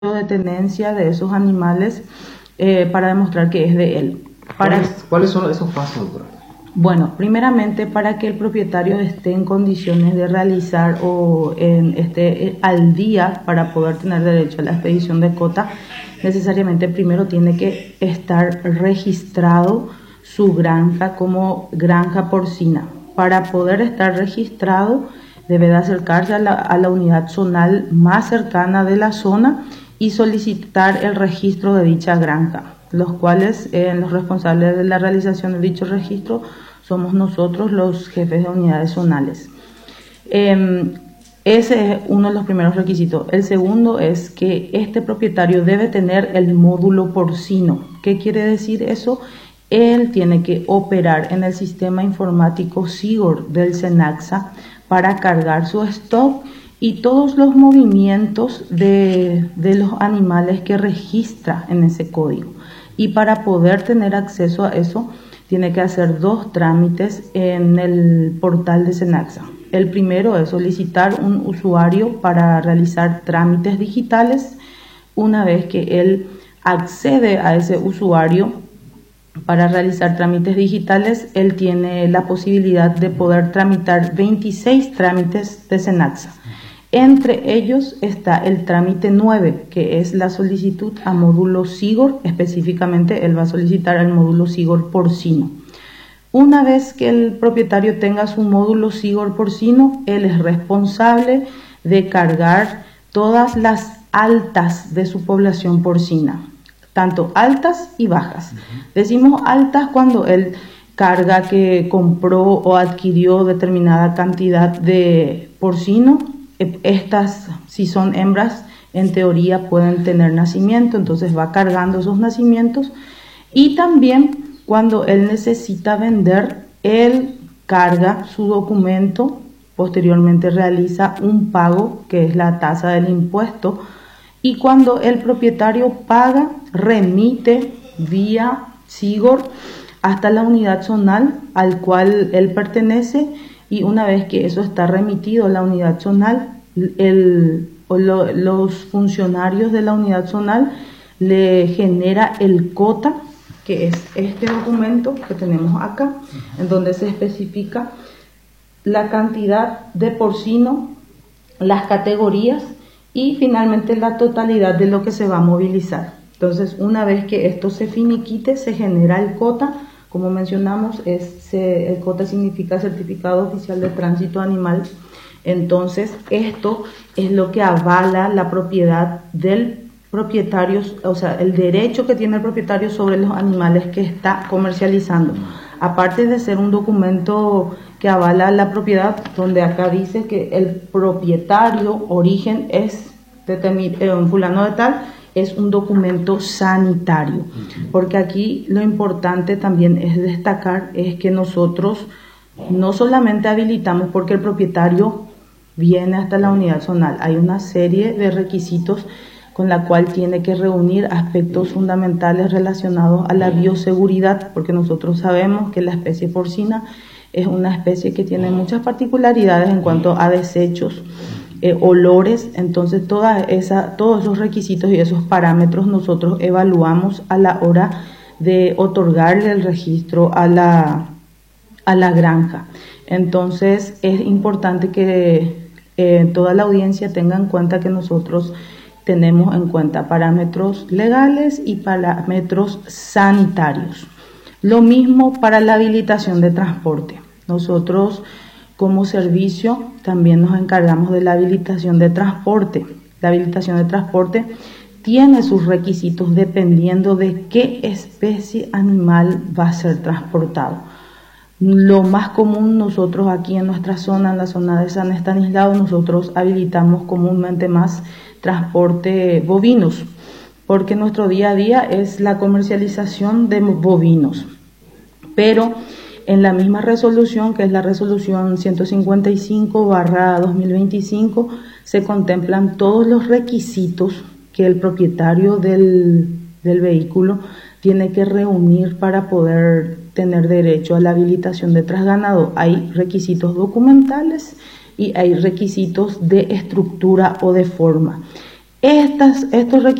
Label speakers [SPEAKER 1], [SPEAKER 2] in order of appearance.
[SPEAKER 1] de tenencia de esos animales para demostrar que es de él.
[SPEAKER 2] ¿Cuáles son esos pasos, doctora?
[SPEAKER 1] Bueno, primeramente para que el propietario esté en condiciones de realizar o esté al día para poder tener derecho a la expedición de cota, necesariamente primero tiene que estar registrado su granja como granja porcina. Para poder estar registrado debe de acercarse a la unidad zonal más cercana de la zona y solicitar el registro de dicha granja, los cuales los responsables de la realización de dicho registro somos nosotros, los jefes de unidades zonales. Ese es uno de los primeros requisitos. El segundo es que este propietario debe tener el módulo porcino. ¿Qué quiere decir eso? Él tiene que operar en el sistema informático SIGOR del SENACSA para cargar su stock y todos los movimientos de los animales que registra en ese código. Y para poder tener acceso a eso, tiene que hacer dos trámites en el portal de SENACSA. El primero es solicitar un usuario para realizar trámites digitales. Una vez que él accede a ese usuario para realizar trámites digitales, él tiene la posibilidad de poder tramitar 26 trámites de SENACSA. Entre ellos está el trámite 9, que es la solicitud a módulo SIGOR. Específicamente, él va a solicitar el módulo SIGOR porcino. Una vez que el propietario tenga su módulo SIGOR porcino, él es responsable de cargar todas las altas de su población porcina, tanto altas y bajas. Decimos altas cuando él carga que compró o adquirió determinada cantidad de porcino. Estas, si son hembras, en teoría pueden tener nacimiento, entonces va cargando esos nacimientos. Y también cuando él necesita vender, él carga su documento, posteriormente realiza un pago, que es la tasa del impuesto, y cuando el propietario paga, remite vía SIGOR hasta la unidad zonal al cual él pertenece. Y una vez que eso está remitido a la unidad zonal, los funcionarios de la unidad zonal le genera el cota, que es este documento que tenemos acá, en donde se especifica la cantidad de porcino, las categorías y finalmente la totalidad de lo que se va a movilizar. Entonces, una vez que esto se finiquite, se genera el cota. Como mencionamos, el cota significa Certificado Oficial de Tránsito Animal. Entonces, esto es lo que avala la propiedad del propietario, o sea, el derecho que tiene el propietario sobre los animales que está comercializando. Aparte de ser un documento que avala la propiedad, donde acá dice que el propietario origen es fulano de tal, es un documento sanitario, porque aquí lo importante también es destacar es que nosotros no solamente habilitamos porque el propietario viene hasta la unidad zonal, hay una serie de requisitos con la cual tiene que reunir aspectos fundamentales relacionados a la bioseguridad, porque nosotros sabemos que la especie porcina es una especie que tiene muchas particularidades en cuanto a desechos, olores. Entonces todos esos requisitos y esos parámetros nosotros evaluamos a la hora de otorgarle el registro a la granja. Entonces es importante que toda la audiencia tenga en cuenta que nosotros tenemos en cuenta parámetros legales y parámetros sanitarios. Lo mismo para la habilitación de transporte. Nosotros como servicio también nos encargamos de la habilitación de transporte. La habilitación de transporte tiene sus requisitos dependiendo de qué especie animal va a ser transportado. Lo más común, nosotros aquí en nuestra zona, en la zona de San Estanislao, nosotros habilitamos comúnmente más transporte bovinos, porque nuestro día a día es la comercialización de bovinos. Pero en la misma resolución, que es la resolución 155/2025, se contemplan todos los requisitos que el propietario del vehículo tiene que reunir para poder tener derecho a la habilitación de trasganado. Hay requisitos documentales y hay requisitos de estructura o de forma. Estos requisitos